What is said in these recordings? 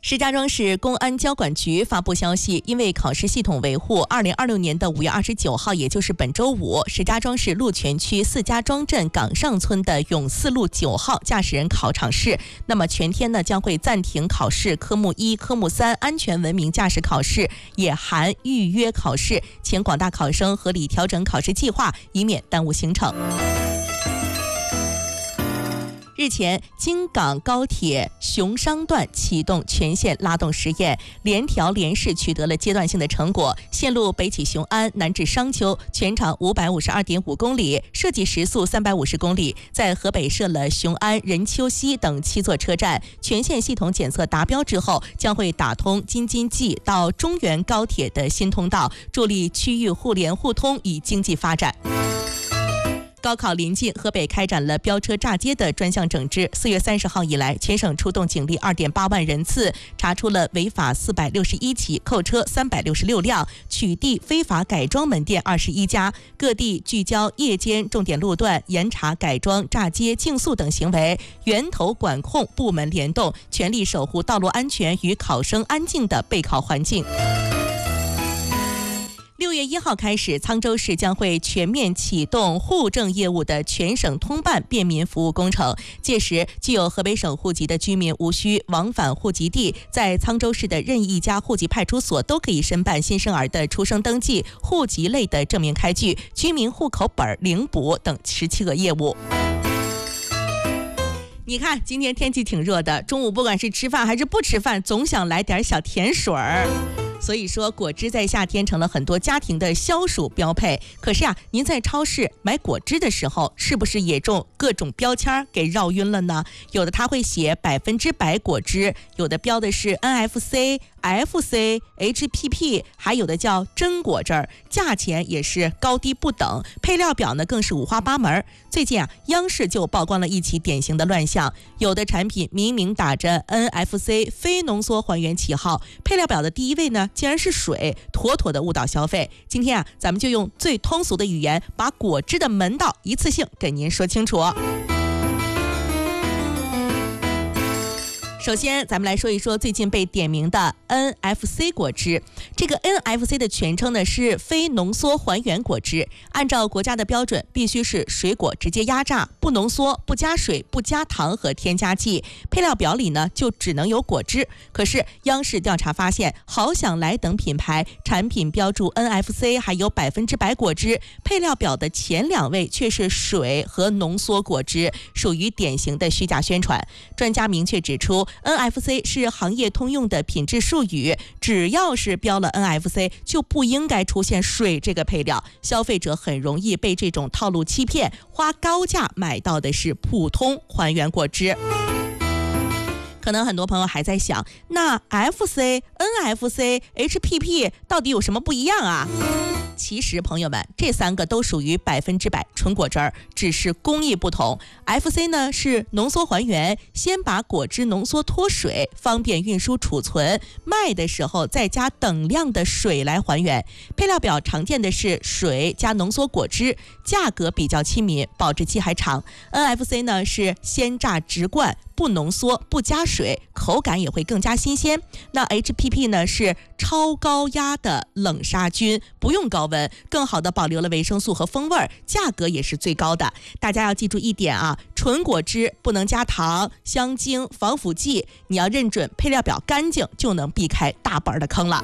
石家庄市公安交管局发布消息，因为考试系统维护，2026年的5月29号，也就是本周五，石家庄市鹿泉区四家庄镇岗上村的永四路9号驾驶人考场试，那么全天呢将会暂停考试科目1、科目3安全文明驾驶考试，也含预约考试，请广大考生合理调整考试计划，以免耽误行程。日前，京港高铁熊商段启动全线拉动实验，联调联试取得了阶段性的成果。线路北起雄安，南至商丘，全长552.5公里，设计时速350公里。在河北设了雄安、任丘西等7座车站，全线系统检测达标之后，将会打通京津冀到中原高铁的新通道，助力区域互联互通与经济发展。高考临近，河北开展了飙车炸街的专项整治。4月30号以来，全省出动警力2.8万人次，查出了违法461起，扣车366辆，取缔非法改装门店21家。各地聚焦夜间重点路段，严查改装、炸街、竞速等行为，源头管控部门联动，全力守护道路安全与考生安静的备考环境。6月1号开始，沧州市将会全面启动户政业务的全省通办便民服务工程。届时，具有河北省户籍的居民无需往返户籍地，在沧州市的任意一家户籍派出所都可以申办新生儿的出生登记、户籍类的证明开具、居民户口本领补等17个业务。你看，今天天气挺热的，中午不管是吃饭还是不吃饭，总想来点小甜水儿。所以说，果汁在夏天成了很多家庭的消暑标配。可是啊，您在超市买果汁的时候，是不是也中各种标签给绕晕了呢？有的它会写100%果汁，有的标的是 NFC、FC、HPP， 还有的叫真果汁儿，价钱也是高低不等，配料表呢更是五花八门。最近啊，央视就曝光了一起典型的乱象，有的产品明明打着 NFC 非浓缩还原旗号，配料表的第一位呢竟然是水，妥妥的误导消费。今天啊，咱们就用最通俗的语言，把果汁的门道一次性给您说清楚。首先，咱们来说一说最近被点名的 NFC 果汁。这个 NFC 的全称呢是非浓缩还原果汁，按照国家的标准，必须是水果直接压榨，不浓缩，不加水，不加糖和添加剂。配料表里呢就只能有果汁。可是央视调查发现，好想来等品牌产品标注 NFC 还有100%果汁，配料表的前2位却是水和浓缩果汁，属于典型的虚假宣传。专家明确指出， NFC 是行业通用的品质术语，只要是标了 NFC， 就不应该出现水这个配料，消费者很容易被这种套路欺骗，花高价买到的是普通还原果汁。可能很多朋友还在想，那 FC、NFC、HPP 到底有什么不一样啊？其实朋友们，这3个都属于100%纯果汁儿，只是工艺不同。FC 呢是浓缩还原，先把果汁浓缩脱水，方便运输储存，卖的时候再加等量的水来还原。配料表常见的是水加浓缩果汁，价格比较亲民，保质期还长。NFC 呢是鲜榨直灌，不浓缩，不加水，口感也会更加新鲜。那 HPP 呢是超高压的冷杀菌，不用高温，更好的保留了维生素和风味，价格也是最高的。大家要记住一点啊，纯果汁不能加糖、香精、防腐剂，你要认准配料表干净，就能避开大本的坑了。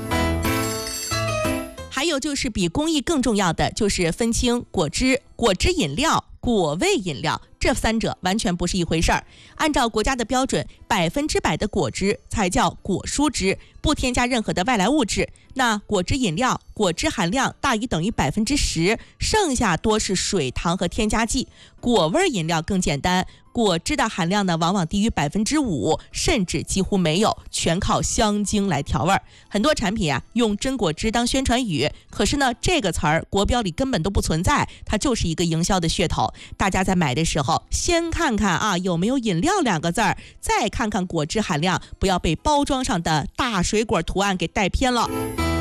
还有就是比工艺更重要的，就是分清果汁、果汁饮料、果味饮料，这3者完全不是一回事儿。按照国家的标准，100%的果汁才叫果蔬汁，不添加任何的外来物质。那果汁饮料果汁含量大于等于10%，剩下多是水、糖和添加剂。果味饮料更简单，果汁的含量呢往往低于5%，甚至几乎没有，全靠香精来调味。很多产品啊用真果汁当宣传语，可是呢这个词儿国标里根本都不存在，它就是一个营销的噱头。大家在买的时候，先看看啊有没有饮料2个字儿，再看看果汁含量，不要被包装上的大水果图案给带偏了。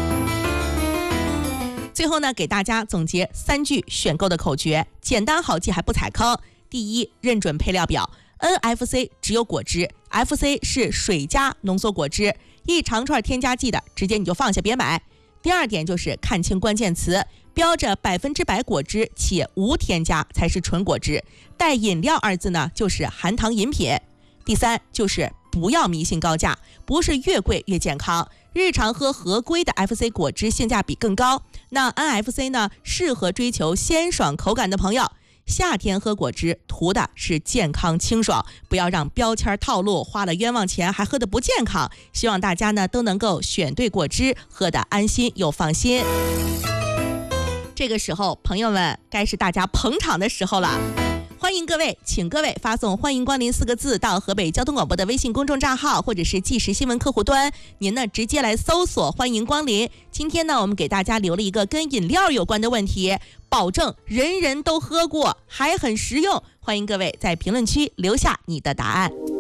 最后呢，给大家总结3句选购的口诀，简单好记还不踩坑。第一，认准配料表 NFC 只有果汁，FC 是水加浓缩果汁，一长串添加剂的直接你就放下别买。第二点就是看清关键词，标着100%果汁且无添加才是纯果汁，带饮料二字呢就是含糖饮品。第三就是不要迷信高价，不是越贵越健康，日常喝合规的 FC 果汁性价比更高。那 NFC 呢适合追求鲜爽口感的朋友，夏天喝果汁图的是健康清爽，不要让标签套路，花了冤枉钱还喝得不健康。希望大家呢都能够选对果汁，喝得安心又放心。这个时候朋友们该是大家捧场的时候了，欢迎各位，请各位发送欢迎光临4个字到河北交通广播的微信公众账号或者是即时新闻客户端，您呢直接来搜索欢迎光临。今天呢我们给大家留了一个跟饮料有关的问题，保证人人都喝过还很实用，欢迎各位在评论区留下你的答案。